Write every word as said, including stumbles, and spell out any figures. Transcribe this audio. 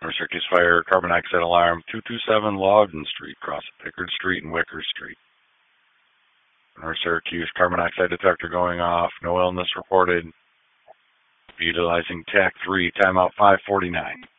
North Syracuse Fire, carbon dioxide alarm, two two seven Loudon Street, cross Pickard Street and Wicker Street. North Syracuse, carbon dioxide detector going off, no illness reported. Utilizing T A C three, timeout five forty-nine.